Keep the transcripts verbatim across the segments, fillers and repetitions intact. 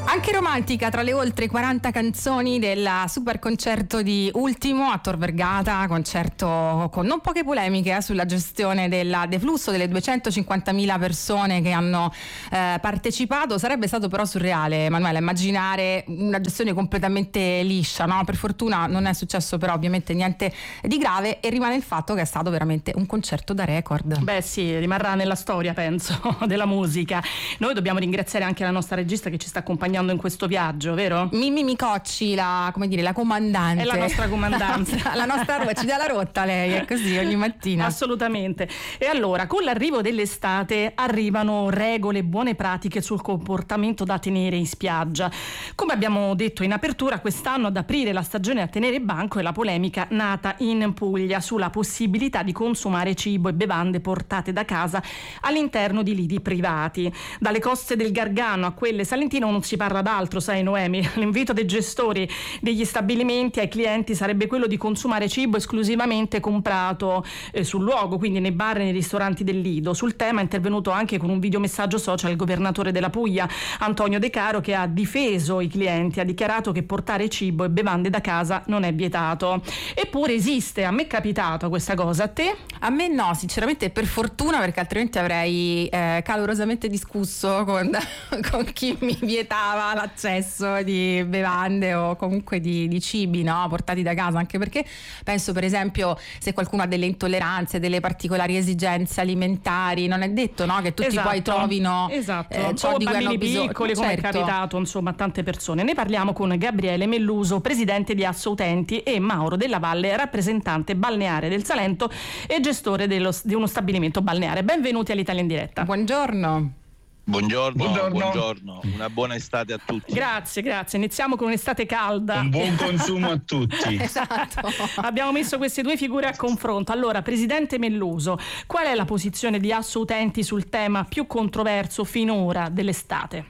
Anche romantica, tra le oltre quaranta canzoni del super concerto di Ultimo a Tor Vergata, concerto con non poche polemiche eh, sulla gestione del deflusso delle duecentocinquantamila persone che hanno eh, partecipato. Sarebbe stato però surreale, Emanuele, immaginare una gestione completamente liscia, no? Per fortuna non è successo però ovviamente niente di grave e rimane il fatto che è stato veramente un concerto da record. Beh sì, rimarrà nella storia, penso, della musica. Noi dobbiamo ringraziare anche la nostra regista che ci sta accompagnando in questo viaggio, vero? Mimmi Micocci, la, come dire, la comandante. È la nostra comandante. la nostra rotta, ci dà la rotta lei, è così ogni mattina. Assolutamente. E allora, con l'arrivo dell'estate arrivano regole e buone pratiche sul comportamento da tenere in spiaggia. Come abbiamo detto in apertura, quest'anno ad aprire la stagione a tenere banco è la polemica nata in Puglia sulla possibilità di consumare cibo e bevande portate da casa all'interno di lidi privati. Dalle coste del Gargano a quelle salentine non si parla d'altro, sai Noemi. L'invito dei gestori degli stabilimenti ai clienti sarebbe quello di consumare cibo esclusivamente comprato eh, sul luogo, quindi nei bar e nei ristoranti del Lido. Sul tema è intervenuto anche con un videomessaggio social il governatore della Puglia, Antonio De Caro, che ha difeso i clienti, ha dichiarato che portare cibo e bevande da casa non è vietato. Eppure esiste, a me è capitato questa cosa, a te? A me no, sinceramente, per fortuna, perché altrimenti avrei eh, calorosamente discusso con, con chi mi vietava l'accesso di bevande o comunque di, di cibi, no, portati da casa, anche perché penso, per esempio, se qualcuno ha delle intolleranze, delle particolari esigenze alimentari, non è detto, no, che tutti esatto, poi trovino esatto. eh, ciò o di cui hanno bambini bisogno. piccoli, come certo. è capitato insomma a tante persone. Ne parliamo con Gabriele Melluso, presidente di Assoutenti, e Mauro Della Valle, rappresentante balneare del Salento e gestore dello, di uno stabilimento balneare. Benvenuti all'Italia in diretta. Buongiorno. Buongiorno, buongiorno, buongiorno, una buona estate a tutti. Grazie, grazie. Iniziamo con un'estate calda. Un buon consumo a tutti. Esatto. Abbiamo messo queste due figure a confronto. Allora, presidente Melluso, qual è la posizione di Assoutenti sul tema più controverso finora dell'estate?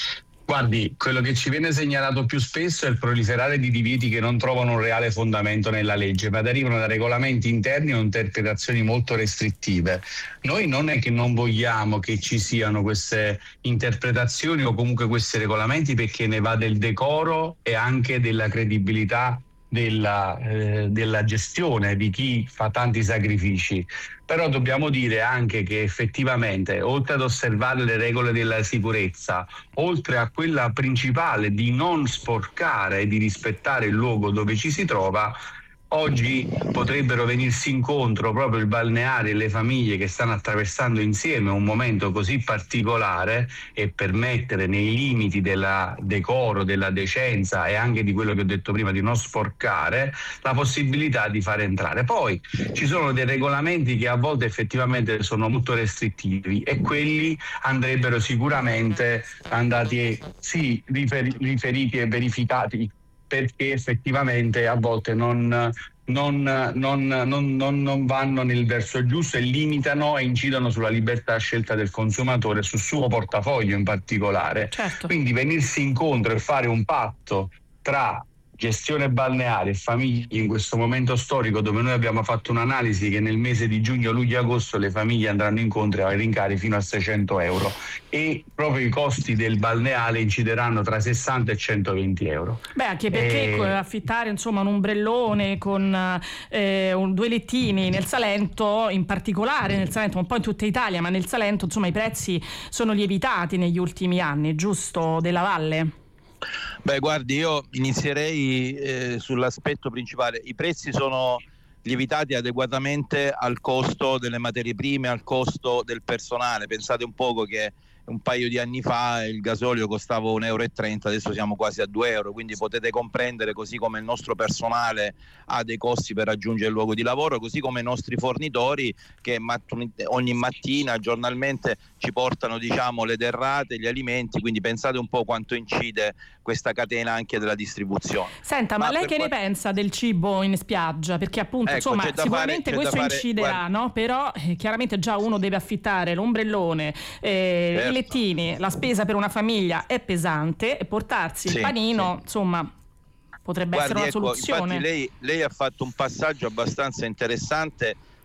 Guardi, quello che ci viene segnalato più spesso è il proliferare di divieti che non trovano un reale fondamento nella legge, ma derivano da regolamenti interni o interpretazioni molto restrittive. Noi non è che non vogliamo che ci siano queste interpretazioni o comunque questi regolamenti, perché ne va del decoro e anche della credibilità della, eh, della gestione di chi fa tanti sacrifici. Però dobbiamo dire anche che effettivamente, oltre ad osservare le regole della sicurezza, oltre a quella principale di non sporcare e di rispettare il luogo dove ci si trova, oggi potrebbero venirsi incontro proprio il balneare e le famiglie che stanno attraversando insieme un momento così particolare e permettere, nei limiti del decoro, della decenza e anche di quello che ho detto prima, di non sporcare, la possibilità di fare entrare. Poi ci sono dei regolamenti che a volte effettivamente sono molto restrittivi e quelli andrebbero sicuramente andati sì rifer- riferiti e verificati, perché effettivamente a volte non, non, non, non, non, non vanno nel verso giusto e limitano e incidono sulla libertà scelta del consumatore, sul suo portafoglio in particolare. Certo. Quindi venirsi incontro e fare un patto tra gestione balneare e famiglie in questo momento storico, dove noi abbiamo fatto un'analisi che nel mese di giugno, luglio e agosto le famiglie andranno incontro ai rincari fino a seicento euro e proprio i costi del balneare incideranno tra sessanta e centoventi euro. Beh, anche perché e... affittare insomma un ombrellone con eh, un, due lettini nel Salento, in particolare nel Salento, un po' in tutta Italia, ma nel Salento insomma i prezzi sono lievitati negli ultimi anni, giusto, Della Valle? Beh, guardi, io inizierei eh, sull'aspetto principale. I prezzi sono lievitati adeguatamente al costo delle materie prime, al costo del personale. Pensate un poco che un paio di anni fa il gasolio costava un euro e trenta, adesso siamo quasi a due euro, quindi potete comprendere, così come il nostro personale ha dei costi per raggiungere il luogo di lavoro, così come i nostri fornitori che ogni mattina giornalmente ci portano, diciamo, le derrate, gli alimenti, quindi pensate un po' quanto incide questa catena anche della distribuzione. Senta, ma, ma lei che qual... ne pensa del cibo in spiaggia? Perché appunto ecco, insomma sicuramente fare, questo fare, inciderà, guarda... no? Però eh, chiaramente già uno deve affittare l'ombrellone, eh, certo. i lettini, la spesa per una famiglia è pesante e portarsi sì, il panino, sì. insomma, potrebbe Guardi, essere una ecco, soluzione. Infatti lei, lei ha fatto un passaggio abbastanza interessante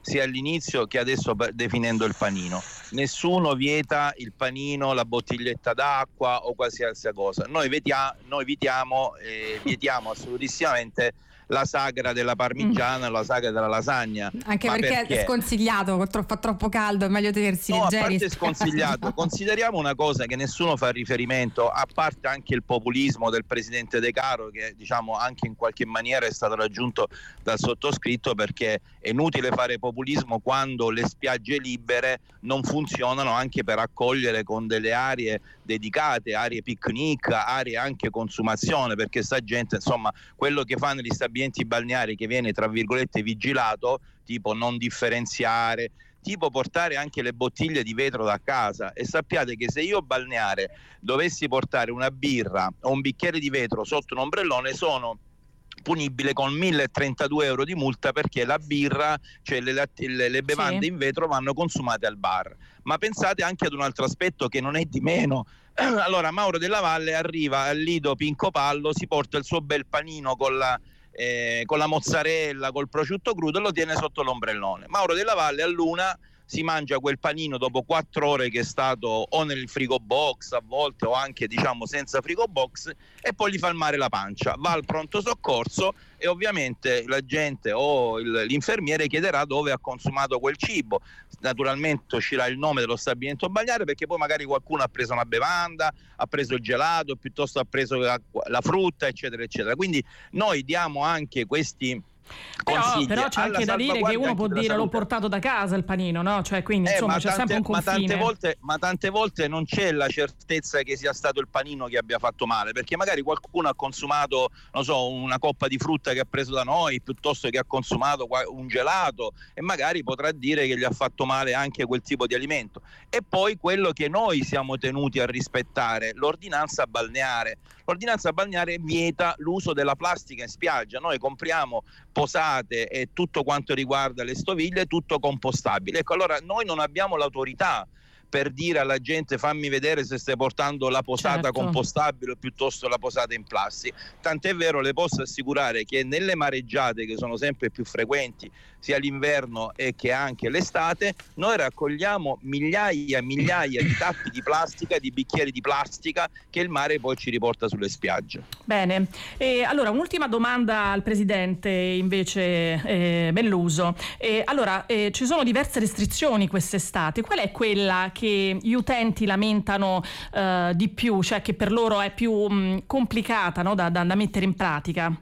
sia all'inizio che adesso definendo il panino. Nessuno vieta il panino, la bottiglietta d'acqua o qualsiasi cosa. Noi, vetia, noi vitiamo, eh, vietiamo assolutissimamente la sagra della parmigiana e mm. la sagra della lasagna. Anche Ma perché, perché è sconsigliato, fa troppo caldo, è meglio tenersi no, leggeri. a parte sconsigliato, consideriamo una cosa che nessuno fa riferimento, a parte anche il populismo del presidente De Caro, che diciamo anche in qualche maniera è stato raggiunto dal sottoscritto, perché è inutile fare populismo quando le spiagge libere non funzionano anche per accogliere con delle aree dedicate, aree picnic, aree anche consumazione, perché sta gente, insomma, quello che fa negli stabilimenti balneari, che viene tra virgolette vigilato, tipo non differenziare, tipo portare anche le bottiglie di vetro da casa. E sappiate che se io balneare dovessi portare una birra o un bicchiere di vetro sotto un ombrellone, sono punibile con mille e trentadue euro di multa, perché la birra, cioè le, le, le bevande sì. in vetro vanno consumate al bar. Ma pensate anche ad un altro aspetto che non è di meno. Allora Mauro Della Valle arriva al Lido Pinco Pallo, si porta il suo bel panino con la Eh, con la mozzarella, col prosciutto crudo, e lo tiene sotto l'ombrellone. Mauro Della Valle a Luna si mangia quel panino dopo quattro ore che è stato o nel frigo box a volte, o anche diciamo senza frigo box, e poi gli fa il mare la pancia, va al pronto soccorso e ovviamente la gente o il, l'infermiere chiederà dove ha consumato quel cibo. Naturalmente uscirà il nome dello stabilimento balneare, perché poi magari qualcuno ha preso una bevanda, ha preso il gelato, piuttosto ha preso la, la frutta, eccetera eccetera. Quindi noi diamo anche questi Però, però c'è anche da dire che uno può dire l'ho portato da casa il panino, no? Cioè, quindi eh, insomma ma c'è tante, sempre un confine. Ma tante, volte, ma tante volte non c'è la certezza che sia stato il panino che abbia fatto male, perché magari qualcuno ha consumato, non so, una coppa di frutta che ha preso da noi, piuttosto che ha consumato un gelato, e magari potrà dire che gli ha fatto male anche quel tipo di alimento. E poi quello che noi siamo tenuti a rispettare, l'ordinanza balneare. L'ordinanza balneare vieta l'uso della plastica in spiaggia. Noi compriamo posate e tutto quanto riguarda le stoviglie, tutto compostabile. Ecco, allora noi non abbiamo l'autorità per dire alla gente fammi vedere se stai portando la posata certo. compostabile o piuttosto la posata in plastica. Tant'è vero, le posso assicurare che nelle mareggiate, che sono sempre più frequenti sia l'inverno e che anche l'estate, noi raccogliamo migliaia e migliaia di tappi di plastica, di bicchieri di plastica che il mare poi ci riporta sulle spiagge. Bene, e allora un'ultima domanda al presidente invece eh, Melluso. E allora eh, ci sono diverse restrizioni quest'estate, qual è quella che gli utenti lamentano eh, di più, cioè che per loro è più mh, complicata, no, da, da, da mettere in pratica?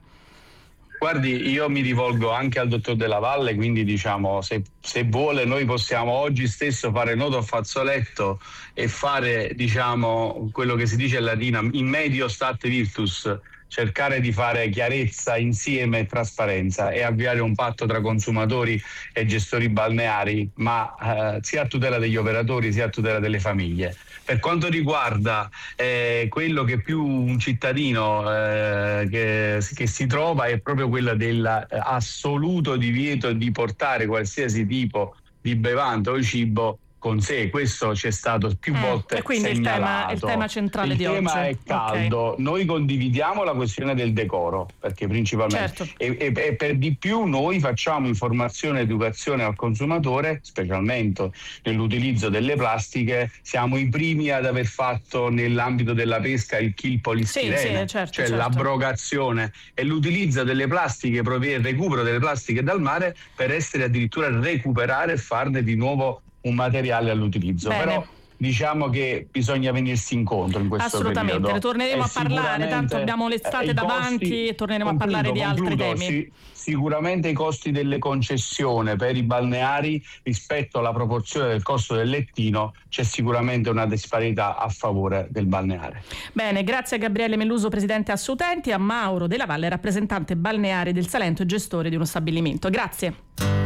Guardi, io mi rivolgo anche al dottor Della Valle, quindi diciamo se, se vuole noi possiamo oggi stesso fare nodo a fazzoletto e fare diciamo quello che si dice in latina in medio state virtus, cercare di fare chiarezza insieme e trasparenza e avviare un patto tra consumatori e gestori balneari, ma eh, sia a tutela degli operatori sia a tutela delle famiglie. Per quanto riguarda eh, quello che più un cittadino eh, che, che si trova è proprio quello dell'assoluto divieto di portare qualsiasi tipo di bevanda o cibo con sé. Questo c'è stato più mm, volte e quindi segnalato. Il tema, il tema centrale il di tema oggi. è caldo. Okay. Noi condividiamo la questione del decoro, perché principalmente certo. e, e, e per di più noi facciamo informazione ed educazione al consumatore, specialmente nell'utilizzo delle plastiche. Siamo i primi ad aver fatto nell'ambito della pesca il kill polistirene, sì, sì, certo, cioè certo. l'abrogazione e l'utilizzo delle plastiche, il recupero delle plastiche dal mare per essere addirittura recuperare e farne di nuovo un materiale all'utilizzo. Bene. Però diciamo che bisogna venirsi incontro in questo assolutamente periodo. ne torneremo e a parlare, tanto abbiamo l'estate eh, davanti costi, e torneremo concludo, a parlare di concludo, altri temi. Sì, sicuramente i costi delle concessioni per i balneari rispetto alla proporzione del costo del lettino c'è sicuramente una disparità a favore del balneare. Bene, grazie a Gabriele Melluso, presidente Assoutenti, a Mauro Della Valle, rappresentante balneare del Salento e gestore di uno stabilimento. Grazie.